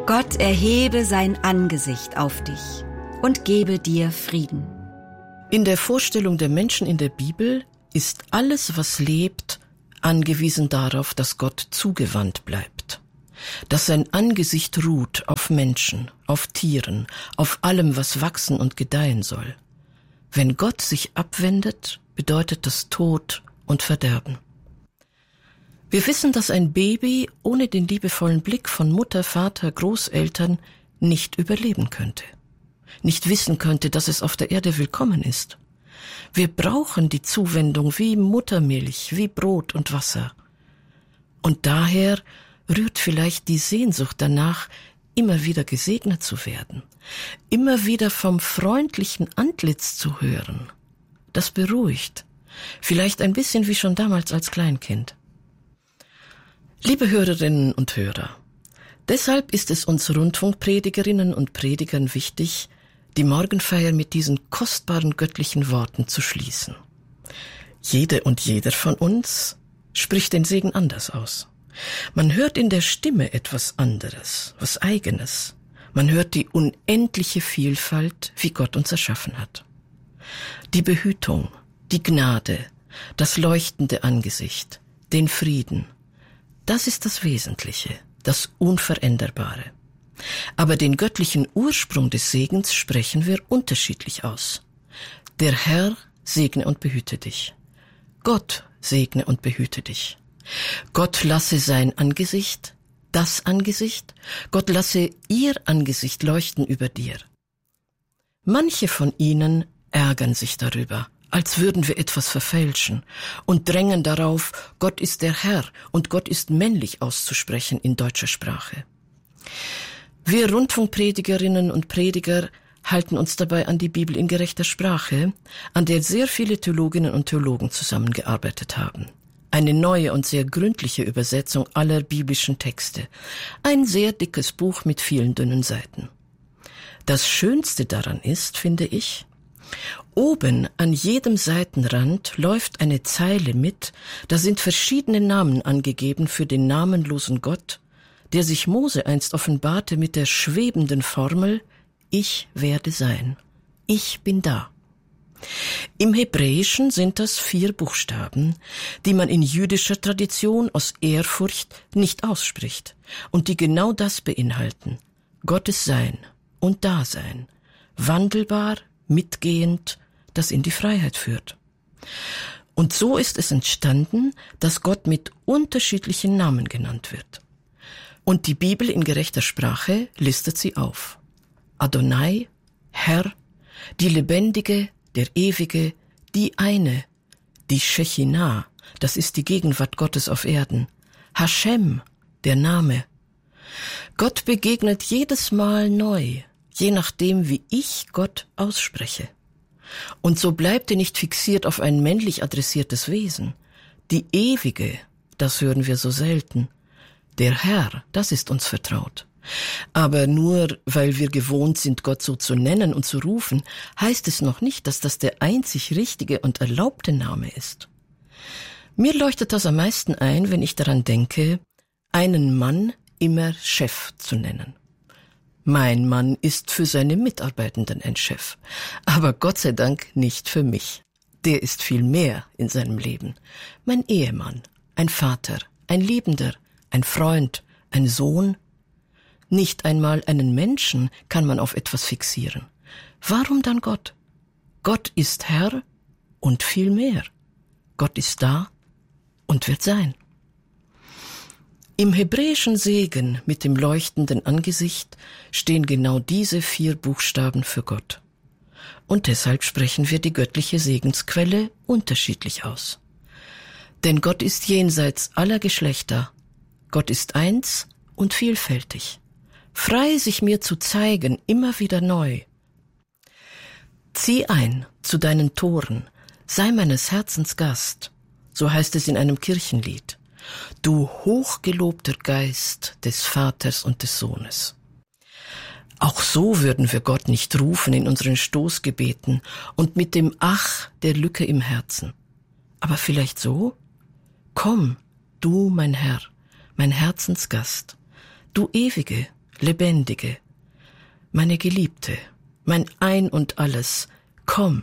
Gott erhebe sein Angesicht auf dich und gebe dir Frieden. In der Vorstellung der Menschen in der Bibel ist alles, was lebt, angewiesen darauf, dass Gott zugewandt bleibt, dass sein Angesicht ruht auf Menschen, auf Tieren, auf allem, was wachsen und gedeihen soll. Wenn Gott sich abwendet, bedeutet das Tod und Verderben. Wir wissen, dass ein Baby ohne den liebevollen Blick von Mutter, Vater, Großeltern nicht überleben könnte, nicht wissen könnte, dass es auf der Erde willkommen ist. Wir brauchen die Zuwendung wie Muttermilch, wie Brot und Wasser. Und daher rührt vielleicht die Sehnsucht danach, immer wieder gesegnet zu werden, immer wieder vom freundlichen Antlitz zu hören. Das beruhigt, vielleicht ein bisschen wie schon damals als Kleinkind. Liebe Hörerinnen und Hörer, deshalb ist es uns Rundfunkpredigerinnen und Predigern wichtig, die Morgenfeier mit diesen kostbaren göttlichen Worten zu schließen. Jede und jeder von uns spricht den Segen anders aus. Man hört in der Stimme etwas anderes, was Eigenes. Man hört die unendliche Vielfalt, wie Gott uns erschaffen hat. Die Behütung, die Gnade, das leuchtende Angesicht, den Frieden, das ist das Wesentliche, das Unveränderbare. Aber den göttlichen Ursprung des Segens sprechen wir unterschiedlich aus. Der Herr segne und behüte dich. Gott segne und behüte dich. Gott lasse sein Angesicht, das Angesicht, Gott lasse ihr Angesicht leuchten über dir. Manche von ihnen ärgern sich darüber, als würden wir etwas verfälschen und drängen darauf, Gott ist der Herr und Gott ist männlich auszusprechen in deutscher Sprache. Wir Rundfunkpredigerinnen und Prediger halten uns dabei an die Bibel in gerechter Sprache, an der sehr viele Theologinnen und Theologen zusammengearbeitet haben. Eine neue und sehr gründliche Übersetzung aller biblischen Texte. Ein sehr dickes Buch mit vielen dünnen Seiten. Das Schönste daran ist, finde ich, oben an jedem Seitenrand läuft eine Zeile mit, da sind verschiedene Namen angegeben für den namenlosen Gott, der sich Mose einst offenbarte mit der schwebenden Formel: Ich werde sein. Ich bin da. Im Hebräischen sind das 4 Buchstaben, die man in jüdischer Tradition aus Ehrfurcht nicht ausspricht und die genau das beinhalten: Gottes Sein und Dasein, wandelbar, mitgehend, das in die Freiheit führt. Und so ist es entstanden, dass Gott mit unterschiedlichen Namen genannt wird. Und die Bibel in gerechter Sprache listet sie auf. Adonai, Herr, die Lebendige, der Ewige, die Eine, die Shechinah, das ist die Gegenwart Gottes auf Erden, Hashem, der Name. Gott begegnet jedes Mal neu, je nachdem, wie ich Gott ausspreche. Und so bleibt er nicht fixiert auf ein männlich adressiertes Wesen. Die Ewige, das hören wir so selten. Der Herr, das ist uns vertraut. Aber nur weil wir gewohnt sind, Gott so zu nennen und zu rufen, heißt es noch nicht, dass das der einzig richtige und erlaubte Name ist. Mir leuchtet das am meisten ein, wenn ich daran denke, einen Mann immer Chef zu nennen. Mein Mann ist für seine Mitarbeitenden ein Chef, aber Gott sei Dank nicht für mich. Der ist viel mehr in seinem Leben. Mein Ehemann, ein Vater, ein Liebender, ein Freund, ein Sohn. Nicht einmal einen Menschen kann man auf etwas fixieren. Warum dann Gott? Gott ist Herr und viel mehr. Gott ist da und wird sein. Im hebräischen Segen mit dem leuchtenden Angesicht stehen genau diese 4 Buchstaben für Gott. Und deshalb sprechen wir die göttliche Segensquelle unterschiedlich aus. Denn Gott ist jenseits aller Geschlechter. Gott ist eins und vielfältig. Frei, sich mir zu zeigen, immer wieder neu. Zieh ein zu deinen Toren, sei meines Herzens Gast, so heißt es in einem Kirchenlied. Du hochgelobter Geist des Vaters und des Sohnes. Auch so würden wir Gott nicht rufen in unseren Stoßgebeten und mit dem Ach der Lücke im Herzen. Aber vielleicht so? Komm, du mein Herr, mein Herzensgast, du ewige, Lebendige, meine Geliebte, mein Ein und Alles, komm,